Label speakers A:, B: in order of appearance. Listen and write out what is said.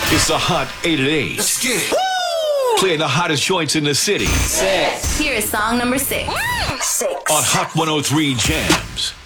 A: It's the Hot 8 at 8.
B: Let's get it.
A: Playing the hottest joints in the city.
C: Here is song number 6.
A: On Hot 103 Jams.